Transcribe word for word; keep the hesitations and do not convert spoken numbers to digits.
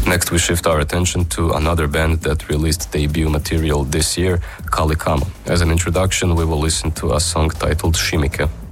Next, we shift our attention to another band that released debut material this year, Kalikama. As an introduction, we will listen to a song titled Shimike.